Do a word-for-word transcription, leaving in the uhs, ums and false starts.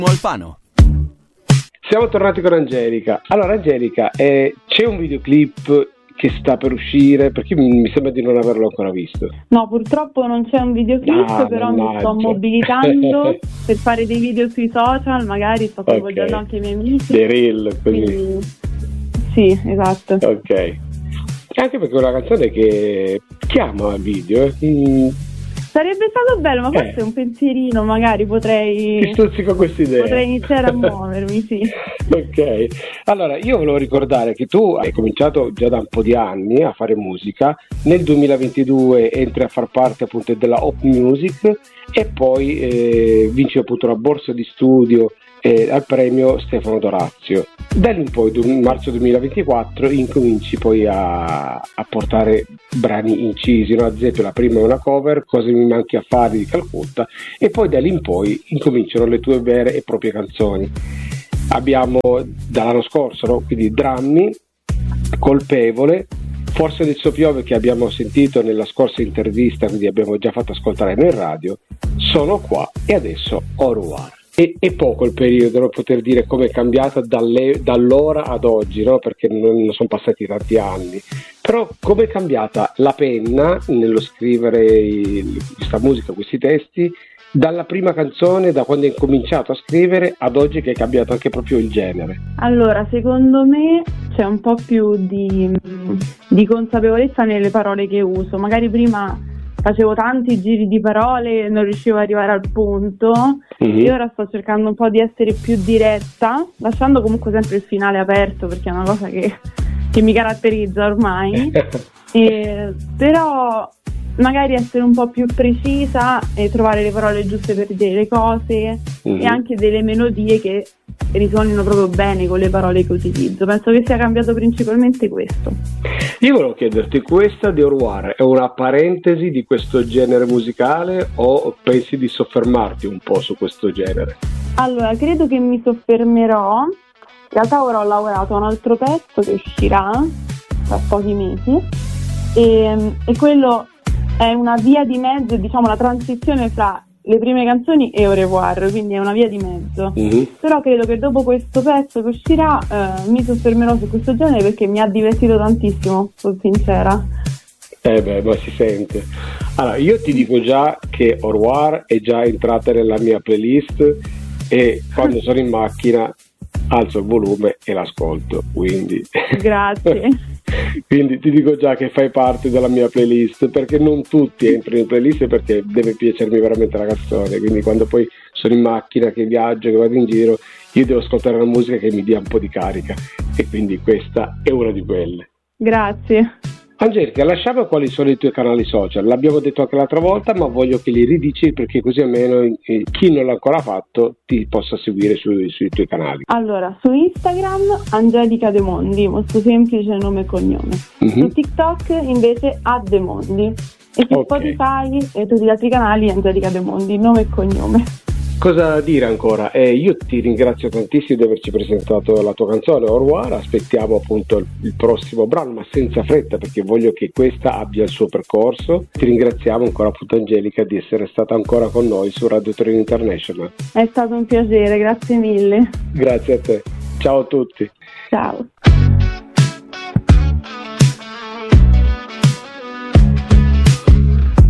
Alfano. Siamo tornati con Angelica. Allora Angelica, eh, c'è un videoclip che sta per uscire, perché mi, mi sembra di non averlo ancora visto. No, purtroppo non c'è un videoclip, Ah, però mannaggia. mi sto mobilitando per fare dei video sui social, magari sto coinvolgendo Ok. anche i miei amici. Dei reel, così. Quindi... Sì, esatto. Ok. Anche perché è una canzone che chiama il video. eh. Mm, Sarebbe stato bello, ma forse Eh. un pensierino magari Ti potrei, stuzzico questa idea. potrei iniziare a muovermi, sì. Ok, allora io volevo ricordare che tu hai cominciato già da un po' di anni a fare musica, nel duemilaventidue entri a far parte appunto della Hop Music e poi eh, vinci appunto la borsa di studio eh, al premio Stefano Dorazio. Da lì in poi, du- marzo duemilaventiquattro, incominci poi a, a portare brani incisi, no? Ad esempio la prima è una cover, Cosa mi manchi a fare di Calcutta, e poi da lì in poi incominciano le tue vere e proprie canzoni. Abbiamo dall'anno scorso, no? Quindi Drammi, Colpevole, Forse adesso piove, che abbiamo sentito nella scorsa intervista, quindi abbiamo già fatto ascoltare nel radio, Sono qua e adesso Au revoir. E, è poco il periodo per poter dire come è cambiata dalle, dall'ora ad oggi, no? Perché non, non sono passati tanti anni, però come è cambiata la penna nello scrivere il, questa musica, questi testi, dalla prima canzone, da quando hai cominciato a scrivere ad oggi, che è cambiato anche proprio il genere. Allora, secondo me c'è un po' più di, di consapevolezza nelle parole che uso. Magari prima facevo tanti giri di parole e non riuscivo ad arrivare al punto. Mm-hmm. Io ora sto cercando un po' di essere più diretta, lasciando comunque sempre il finale aperto, perché è una cosa che, che mi caratterizza ormai. E, però magari essere un po' più precisa e trovare le parole giuste per dire le cose, Mm-hmm. e anche delle melodie che risuonino proprio bene con le parole che utilizzo. Penso che sia cambiato principalmente questo. Io volevo chiederti, questa di Au revoir è una parentesi di questo genere musicale o pensi di soffermarti un po' su questo genere? Allora, credo che mi soffermerò. In realtà ora ho lavorato a un altro pezzo che uscirà tra pochi mesi e, e quello è una via di mezzo, diciamo la transizione fra le prime canzoni e Au revoir, quindi è una via di mezzo. Mm-hmm. Però credo che dopo questo pezzo che uscirà eh, mi soffermerò su questo genere, perché mi ha divertito tantissimo, sono sincera. Eh beh, ma si sente. Allora, io ti dico già che Au revoir è già entrata nella mia playlist e quando sono in macchina alzo il volume e l'ascolto, quindi Grazie. quindi ti dico già che fai parte della mia playlist, perché non tutti entrano in playlist, perché deve piacermi veramente la canzone, quindi quando poi sono in macchina, che viaggio, che vado in giro, io devo ascoltare una musica che mi dia un po' di carica, e quindi questa è una di quelle. Grazie. Angelica, lasciamo quali sono i tuoi canali social. L'abbiamo detto anche l'altra volta, ma voglio che li ridici, perché così almeno eh, chi non l'ha ancora fatto ti possa seguire sui, sui tuoi canali. Allora, su Instagram Angelica De Mondi, molto semplice nome e cognome. Mhm. Su TikTok invece a De Mondi. E su Ok. Spotify e tutti gli altri canali Angelica De Mondi, nome e cognome. Cosa dire ancora? Eh, io ti ringrazio tantissimo di averci presentato la tua canzone Au revoir, aspettiamo appunto il, il prossimo brano, ma senza fretta, perché voglio che questa abbia il suo percorso. Ti ringraziamo ancora appunto Angelica di essere stata ancora con noi su Radio Torino International. È stato un piacere, grazie mille. Grazie a te, ciao a tutti. Ciao.